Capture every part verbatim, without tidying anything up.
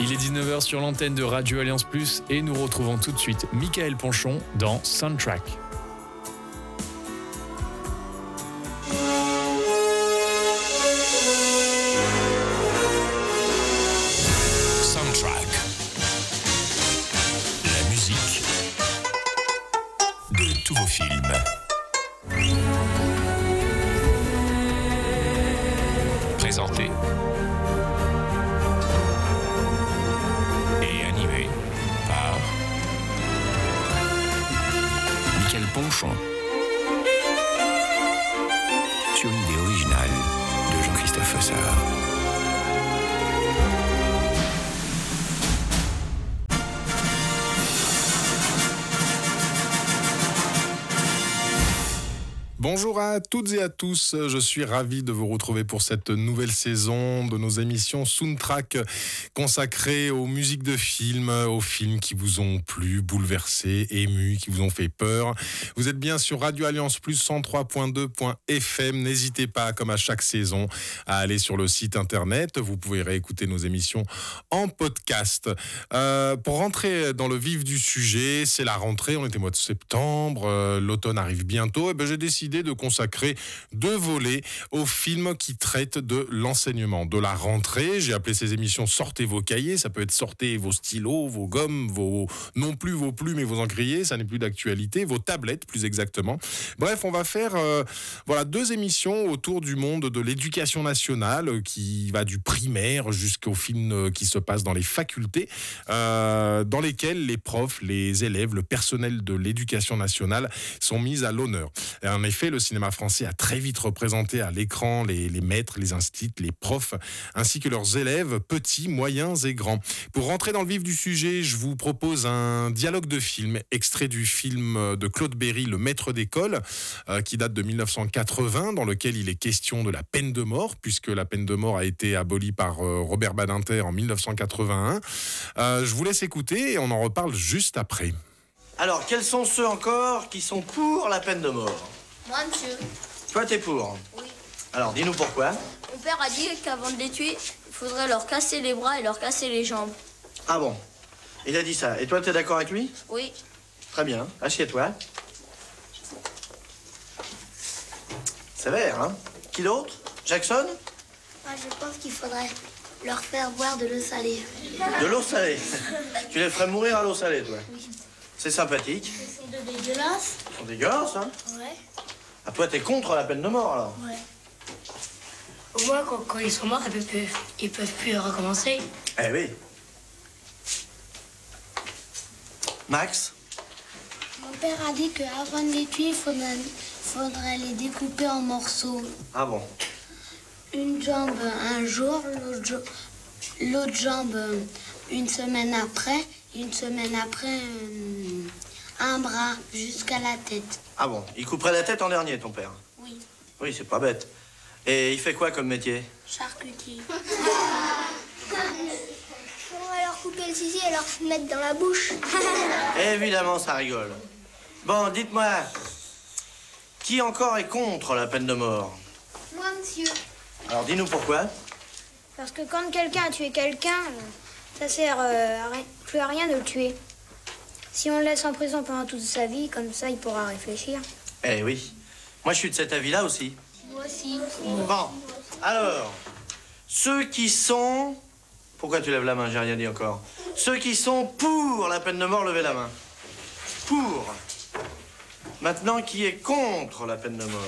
Il est dix-neuf heures sur l'antenne de Radio Alliance Plus et nous retrouvons tout de suite Michael Ponchon dans Soundtrack. Soundtrack. La musique de tous vos films. Présenté et animé par Michael Ponchon. Sur une idée originale de Jean-Christophe Fossard. Bonjour à toutes et à tous, je suis ravi de vous retrouver pour cette nouvelle saison de nos émissions Soundtrack consacrées aux musiques de films, aux films qui vous ont plu, bouleversé, ému, qui vous ont fait peur. Vous êtes bien sur Radio Alliance Plus cent trois point deux point F M, n'hésitez pas comme à chaque saison à aller sur le site internet, vous pouvez réécouter nos émissions en podcast. Euh, pour rentrer dans le vif du sujet, c'est la rentrée, on était au mois de septembre, euh, l'automne arrive bientôt, et ben j'ai décidé de consacrer deux volets aux films qui traitent de l'enseignement, de la rentrée. J'ai appelé ces émissions Sortez vos cahiers, ça peut être sortez vos stylos, vos gommes, vos non plus vos plumes et vos encriers, ça n'est plus d'actualité, vos tablettes plus exactement. Bref, on va faire euh, voilà deux émissions autour du monde de l'éducation nationale qui va du primaire jusqu'aux films qui se passent dans les facultés, euh, dans lesquels les profs, les élèves, le personnel de l'éducation nationale sont mis à l'honneur. Et en effet, le cinéma français a très vite représenté à l'écran les, les maîtres, les instituts, les profs, ainsi que leurs élèves, petits, moyens et grands. Pour rentrer dans le vif du sujet, je vous propose un dialogue de film, extrait du film de Claude Berry, Le Maître d'école, euh, qui date de dix-neuf cent quatre-vingts, dans lequel il est question de la peine de mort, puisque la peine de mort a été abolie par euh, Robert Badinter en dix-neuf cent quatre-vingt-un. Euh, je vous laisse écouter et on en reparle juste après. Alors, quels sont ceux encore qui sont pour la peine de mort ? Moi, monsieur. Toi, t'es pour ? Oui. Alors, dis-nous pourquoi. Mon père a dit qu'avant de les tuer, il faudrait leur casser les bras et leur casser les jambes. Ah bon ? Il a dit ça. Et toi, t'es d'accord avec lui ? Oui. Très bien. Assieds-toi. Sévère, hein ? Qui d'autre ? Jackson ? Moi, je pense qu'il faudrait leur faire boire de l'eau salée. De l'eau salée. Tu les ferais mourir à l'eau salée, toi ? Oui. C'est sympathique. C'est de dégueulasse. Ils sont dégueulasses, hein ? Ouais. Ah, toi, t'es contre la peine de mort, alors ? Ouais. Au moins, quand, quand ils sont morts, ils peuvent plus, ils peuvent plus recommencer. Eh oui. Max ? Mon père a dit qu'avant de les tuer, il faudrait, faudrait les découper en morceaux. Ah bon ? Une jambe un jour, l'autre, jo- l'autre jambe une semaine après, une semaine après euh, un bras jusqu'à la tête. Ah bon ? Il couperait la tête en dernier, ton père ? Oui. Oui, c'est pas bête. Et il fait quoi comme métier ? Charcutier. On va leur couper le zizi et leur mettre dans la bouche. Évidemment, ça rigole. Bon, dites-moi, qui encore est contre la peine de mort ? Moi, monsieur. Alors, dis-nous pourquoi. Parce que quand quelqu'un a tué quelqu'un, ça sert euh, à ri- plus à rien de le tuer. Si on le laisse en prison pendant toute sa vie, comme ça, il pourra réfléchir. Eh oui. Moi, je suis de cet avis-là aussi. Moi aussi. Bon, alors, ceux qui sont... Pourquoi tu lèves la main ? J'ai rien dit encore. Ceux qui sont pour la peine de mort, levez la main. Pour. Maintenant, qui est contre la peine de mort ?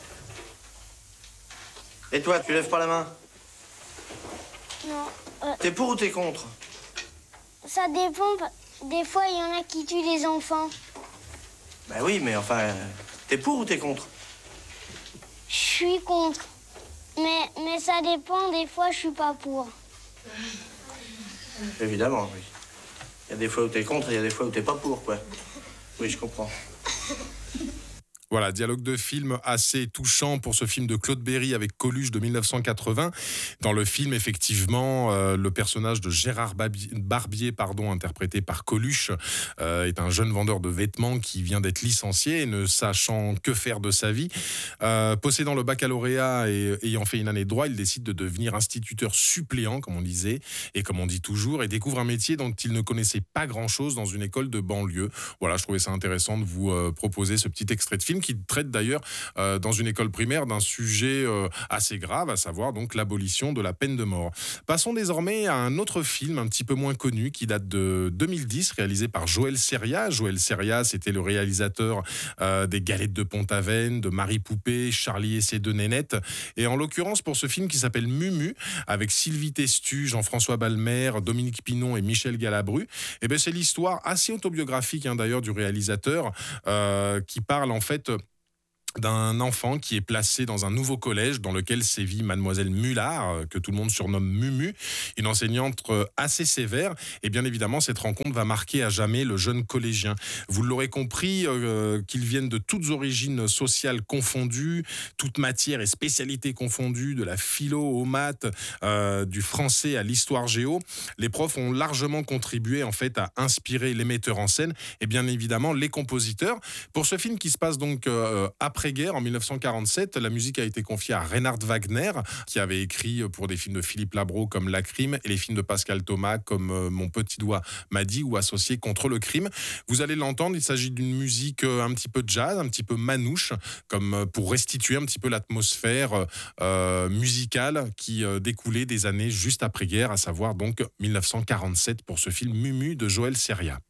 Et toi, tu lèves pas la main ? Non. euh, T'es pour ou t'es contre ? ça dépend. Des fois, il y en a qui tuent les enfants. Ben oui, mais enfin, euh, t'es pour ou t'es contre ? Je suis contre. Mais, mais ça dépend. Des fois, je suis pas pour. Évidemment, oui. Il y a des fois où t'es contre et il y a des fois où t'es pas pour, quoi. Oui, je comprends. Voilà, dialogue de film assez touchant pour ce film de Claude Berry avec Coluche de dix-neuf cent quatre-vingts. Dans le film, effectivement, euh, le personnage de Gérard Barbier, pardon, interprété par Coluche, euh, est un jeune vendeur de vêtements qui vient d'être licencié et ne sachant que faire de sa vie. Euh, possédant le baccalauréat et ayant fait une année de droit, il décide de devenir instituteur suppléant, comme on disait, et comme on dit toujours, et découvre un métier dont il ne connaissait pas grand-chose dans une école de banlieue. Voilà, je trouvais ça intéressant de vous euh, proposer ce petit extrait de film qui traite d'ailleurs euh, dans une école primaire d'un sujet euh, assez grave, à savoir donc l'abolition de la peine de mort. Passons désormais à un autre film un petit peu moins connu qui date de deux mille dix, réalisé par Joël Seria. Joël Seria, c'était le réalisateur euh, des Galettes de Pont-Aven, de Marie Poupée, Charlie et ses deux nénettes. Et en l'occurrence, pour ce film qui s'appelle Mumu, avec Sylvie Testu, Jean-François Balmer, Dominique Pinon et Michel Galabru, eh ben c'est l'histoire assez autobiographique hein, d'ailleurs du réalisateur euh, qui parle en fait d'un enfant qui est placé dans un nouveau collège dans lequel sévit Mademoiselle Mullard, que tout le monde surnomme Mumu, une enseignante assez sévère. Et bien évidemment, cette rencontre va marquer à jamais le jeune collégien. Vous l'aurez compris, euh, qu'ils viennent de toutes origines sociales confondues, toutes matières et spécialités confondues, de la philo aux maths, euh, du français à l'histoire géo. Les profs ont largement contribué en fait à inspirer les metteurs en scène et bien évidemment les compositeurs. Pour ce film qui se passe donc euh, après Après-guerre, en dix-neuf cent quarante-sept, la musique a été confiée à Reinhard Wagner, qui avait écrit pour des films de Philippe Labro comme La Crime et les films de Pascal Thomas comme Mon petit doigt m'a dit ou Associé contre le crime. Vous allez l'entendre, il s'agit d'une musique un petit peu jazz, un petit peu manouche, comme pour restituer un petit peu l'atmosphère euh, musicale qui euh, découlait des années juste après-guerre, à savoir donc dix-neuf cent quarante-sept pour ce film Mumu de Joël Seria.